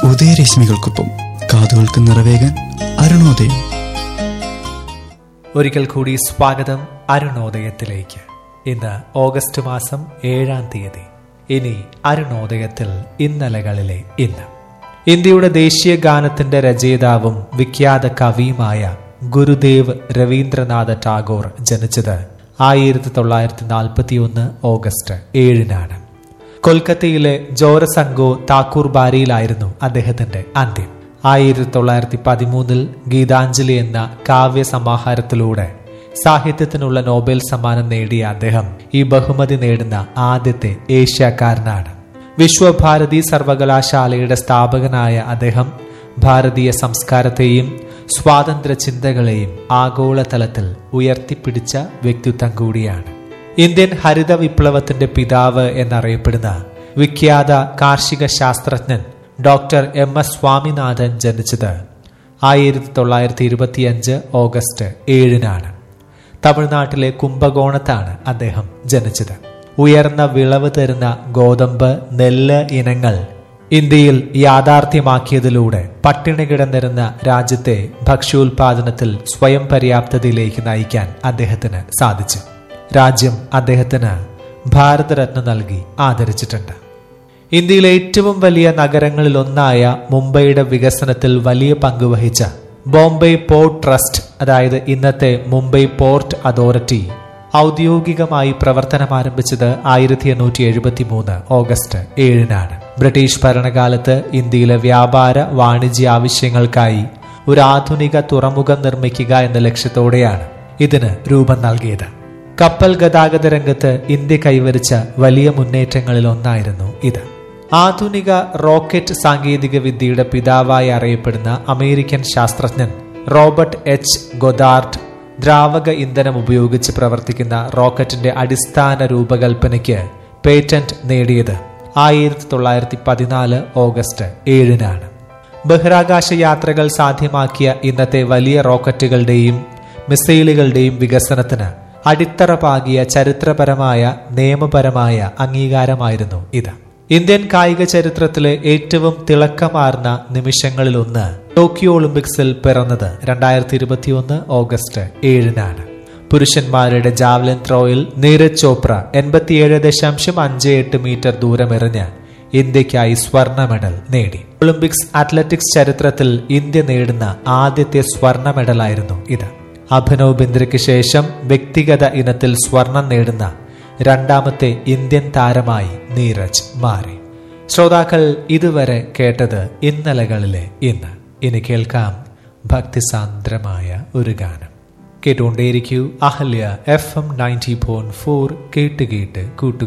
ഉദയരശ്മികൾക്കൊപ്പം കാതുകൾക്ക് നിറവേകാൻ അരുണോദയം. ഒരിക്കൽ കൂടി സ്വാഗതം അരുണോദയത്തിലേക്ക്. ഇന്ന് ഓഗസ്റ്റ് മാസം 7-ാം തീയതി. ഇനി അരുണോദയത്തിൽ ഇന്നലകളിലെ ഇന്ന്. ഇന്ത്യയുടെ ദേശീയ ഗാനത്തിന്റെ രചയിതാവും വിഖ്യാത കവിയുമായ ഗുരുദേവ് രവീന്ദ്രനാഥ ടാഗോർ ജനിച്ചത് 1941 ഓഗസ്റ്റ് 7-നാണ്. കൊൽക്കത്തയിലെ ജോരസംഗോ താക്കൂർ ബാരിയിലായിരുന്നു അദ്ദേഹത്തിന്റെ അന്ത്യം. 1913 ഗീതാഞ്ജലി എന്ന കാവ്യ സമാഹാരത്തിലൂടെ സാഹിത്യത്തിനുള്ള നോബൽ സമ്മാനം നേടിയ അദ്ദേഹം ഈ ബഹുമതി നേടുന്ന ആദ്യത്തെ ഏഷ്യക്കാരനാണ്. വിശ്വഭാരതി സർവകലാശാലയുടെ സ്ഥാപകനായ അദ്ദേഹം ഭാരതീയ സംസ്കാരത്തെയും സ്വാതന്ത്ര്യ ചിന്തകളെയും ആഗോളതലത്തിൽ ഉയർത്തിപ്പിടിച്ച വ്യക്തിത്വം കൂടിയാണ്. ഇന്ത്യൻ ഹരിത വിപ്ലവത്തിന്റെ പിതാവ് എന്നറിയപ്പെടുന്ന വിഖ്യാത കാർഷിക ശാസ്ത്രജ്ഞൻ ഡോക്ടർ MS സ്വാമിനാഥൻ ജനിച്ചത് 1925 ഓഗസ്റ്റ് 7-നാണ്. തമിഴ്നാട്ടിലെ കുംഭകോണത്താണ് അദ്ദേഹം ജനിച്ചത്. ഉയർന്ന വിളവ് തരുന്ന ഗോതമ്പ്, നെല്ല് ഇനങ്ങൾ ഇന്ത്യയിൽ യാഥാർത്ഥ്യമാക്കിയതിലൂടെ പട്ടിണി കിടന്നിരുന്ന രാജ്യത്തെ ഭക്ഷ്യോൽപാദനത്തിൽ സ്വയം പര്യാപ്തതയിലേക്ക് നയിക്കാൻ അദ്ദേഹത്തിന് സാധിച്ചു. രാജ്യം അദ്ദേഹത്തിന് ഭാരതരത്ന നൽകി ആദരിച്ചിട്ടുണ്ട്. ഇന്ത്യയിലെ ഏറ്റവും വലിയ നഗരങ്ങളിലൊന്നായ മുംബൈയുടെ വികസനത്തിൽ വലിയ പങ്കുവഹിച്ച ബോംബെ പോർട്ട് ട്രസ്റ്റ്, അതായത് ഇന്നത്തെ മുംബൈ പോർട്ട് അതോറിറ്റി, ഔദ്യോഗികമായി പ്രവർത്തനം ആരംഭിച്ചത് 1873 ഓഗസ്റ്റ് 7-നാണ്. ബ്രിട്ടീഷ് ഭരണകാലത്ത് ഇന്ത്യയിലെ വ്യാപാര വാണിജ്യ ആവശ്യങ്ങൾക്കായി ഒരു ആധുനിക തുറമുഖം നിർമ്മിക്കുക എന്ന ലക്ഷ്യത്തോടെയാണ് ഇതിന് രൂപം നൽകിയത്. കപ്പൽ ഗതാഗത രംഗത്ത് ഇന്ത്യ കൈവരിച്ച വലിയ മുന്നേറ്റങ്ങളിൽ ഒന്നായിരുന്നു ഇത്. ആധുനിക റോക്കറ്റ് സാങ്കേതിക വിദ്യയുടെ പിതാവായി അറിയപ്പെടുന്ന അമേരിക്കൻ ശാസ്ത്രജ്ഞൻ റോബർട്ട് H. ഗോദ്ദാർഡ് ദ്രാവക ഇന്ധനം ഉപയോഗിച്ച് പ്രവർത്തിക്കുന്ന റോക്കറ്റിന്റെ അടിസ്ഥാന രൂപകൽപ്പനയ്ക്ക് പേറ്റന്റ് നേടിയത് 1914 ഓഗസ്റ്റ് 7-നാണ്. ബഹിരാകാശ യാത്രകൾ സാധ്യമാക്കിയ ഇന്നത്തെ വലിയ റോക്കറ്റുകളുടെയും മിസൈലുകളുടെയും വികസനത്തിന് അടിത്തറ പാകിയ ചരിത്രപരമായ നിയമപരമായ അംഗീകാരമായിരുന്നു ഇത്. ഇന്ത്യൻ കായിക ചരിത്രത്തിലെ ഏറ്റവും തിളക്കമാർന്ന നിമിഷങ്ങളിലൊന്ന് ടോക്കിയോ ഒളിമ്പിക്സിൽ പിറന്നത് 2021 ഓഗസ്റ്റ് 7-നാണ്. പുരുഷന്മാരുടെ ജാവലിൻ ത്രോയിൽ നീരജ് ചോപ്ര 87.58 മീറ്റർ ദൂരമെറിഞ്ഞ് ഇന്ത്യക്കായി സ്വർണ്ണ മെഡൽ നേടി. ഒളിമ്പിക്സ് അത്ലറ്റിക്സ് ചരിത്രത്തിൽ ഇന്ത്യ നേടുന്ന ആദ്യത്തെ സ്വർണ്ണ മെഡലായിരുന്നു ഇത്. അഭിനവ് ബിന്ദ്രയ്ക്ക് ശേഷം വ്യക്തിഗത ഇനത്തിൽ സ്വർണം നേടുന്ന രണ്ടാമത്തെ ഇന്ത്യൻ താരമായി നീരജ് മാറി. ശ്രോതാക്കൾ ഇതുവരെ കേട്ടത് ഇന്നലകളിലെ ഇന്ന്. ഇനി കേൾക്കാം ഭക്തിസാന്ദ്രമായ ഒരു ഗാനം. കേട്ടുകൊണ്ടേയിരിക്കൂ അഹല്യ FM 90.4. കേട്ട് കേട്ട് കൂട്ടു.